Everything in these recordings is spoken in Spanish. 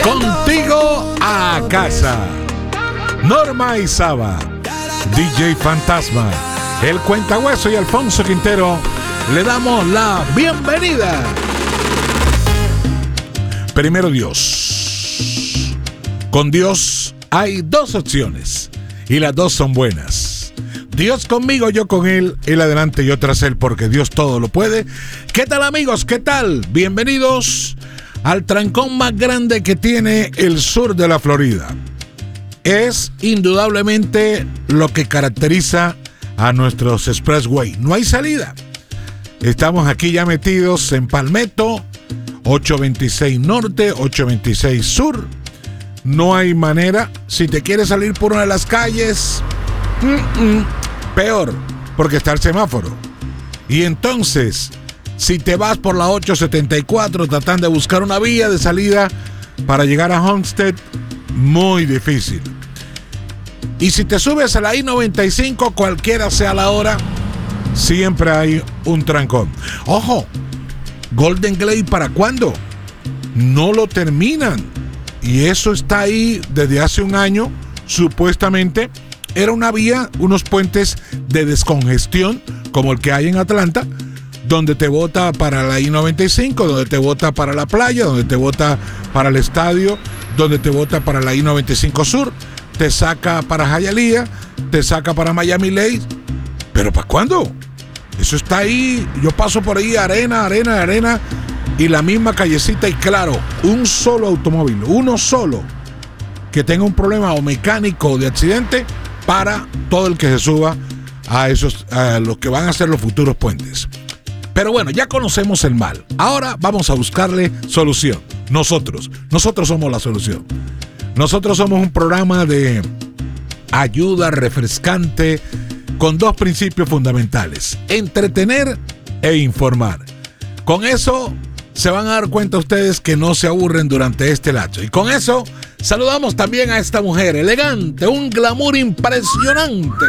Contigo a casa. Norma Isaba, DJ Fantasma, el Cuentahueso y Alfonso Quintero le damos la bienvenida. Primero Dios. Con Dios hay dos opciones y las dos son buenas. Dios conmigo, yo con Él adelante y yo tras Él, porque Dios todo lo puede. ¿Qué tal, amigos? ¿Qué tal? Bienvenidos al trancón más grande que tiene el sur de la Florida. Es indudablemente lo que caracteriza a nuestros expressway. No hay salida. Estamos aquí ya metidos en Palmetto, 826 Norte, 826 Sur. No hay manera. Si te quieres salir por una de las calles, peor, porque está el semáforo. Y entonces, si te vas por la 874 tratando de buscar una vía de salida para llegar a Homestead, muy difícil. Y si te subes a la I-95, cualquiera sea la hora, siempre hay un trancón. Ojo, Golden Glade, ¿para cuándo? No lo terminan. Y eso está ahí desde hace un año, supuestamente. Era una vía, unos puentes de descongestión, como el que hay en Atlanta, donde te bota para la I-95, donde te bota para la playa, donde te bota para el estadio, donde te bota para la I-95 Sur, te saca para Hialeah, te saca para Miami-Dade. ¿Pero para cuándo? Eso está ahí. Yo paso por ahí, arena, y la misma callecita, y claro, un solo automóvil, uno solo, que tenga un problema o mecánico o de accidente, para todo el que se suba a los que van a ser los futuros puentes. Pero bueno, ya conocemos el mal. Ahora vamos a buscarle solución. Nosotros somos la solución. Nosotros somos un programa de ayuda refrescante con dos principios fundamentales: entretener e informar. Con eso se van a dar cuenta ustedes que no se aburren durante este lapso. Y con eso saludamos también a esta mujer elegante, un glamour impresionante.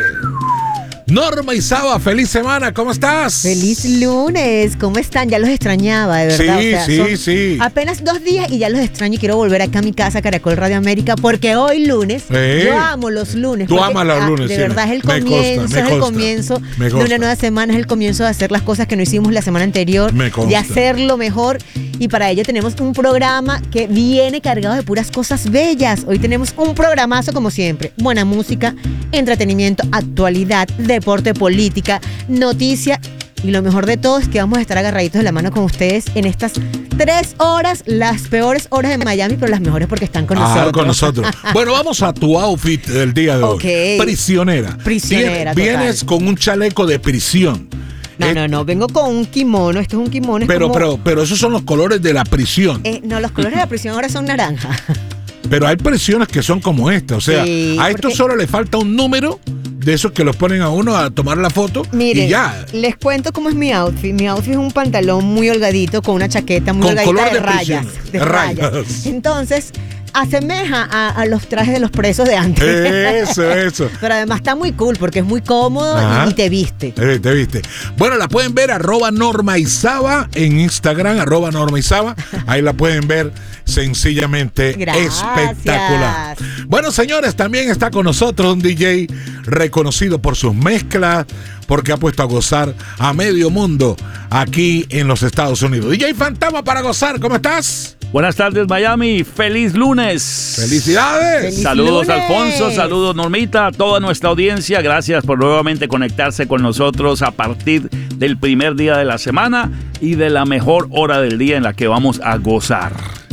Norma Isaba, feliz semana, ¿cómo estás? Feliz lunes, ¿cómo están? Ya los extrañaba, de verdad. Sí. Apenas 2 días y ya los extraño y quiero volver acá a mi casa, Caracol Radio América, porque hoy lunes, yo amo los lunes. Tú amas los lunes, de sí, verdad, es el comienzo, es el comienzo de una nueva semana, es el comienzo de hacer las cosas que no hicimos la semana anterior, de hacerlo mejor, y para ello tenemos un programa que viene cargado de puras cosas bellas. Hoy tenemos un programazo como siempre, buena música, entretenimiento, actualidad, deporte, política, noticia, y lo mejor de todo es que vamos a estar agarraditos de la mano con ustedes en estas 3 horas, las peores horas de Miami, pero las mejores porque están con nosotros. Bueno, vamos a tu outfit del día de hoy. Prisionera. Vienes con un chaleco de prisión. No, vengo con un kimono. Esto es un kimono. Pero esos son los colores de la prisión. No, los colores de la prisión ahora son naranja. Pero hay prisiones que son como esta. O sea, sí, a esto solo le falta un número de esos que los ponen a uno a tomar la foto. Miren, y ya. Les cuento cómo es mi outfit. Mi outfit es un pantalón muy holgadito con una chaqueta muy holgadita color de rayas. De rayas. Entonces, asemeja a los trajes de los presos de antes. Eso. Pero además está muy cool porque es muy cómodo y te viste. Te viste. Bueno, la pueden ver @Norma Isaba en Instagram, @Norma Isaba. Ahí la pueden ver sencillamente. Gracias. Espectacular. Bueno, señores, también está con nosotros un DJ reconocido por sus mezclas, porque ha puesto a gozar a medio mundo aquí en los Estados Unidos. DJ Fantasma para gozar, ¿cómo estás? Buenas tardes, Miami. ¡Feliz lunes! ¡Felicidades! ¡Feliz saludos, lunes! Alfonso. Saludos, Normita. A toda nuestra audiencia. Gracias por nuevamente conectarse con nosotros a partir del primer día de la semana y de la mejor hora del día en la que vamos a gozar.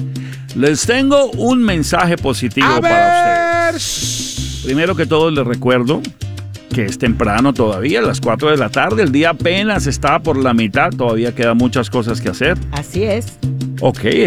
Les tengo un mensaje positivo para ustedes. Primero que todo, les recuerdo que es temprano todavía, a las 4 de la tarde. El día apenas está por la mitad. Todavía quedan muchas cosas que hacer. Así es. Ok,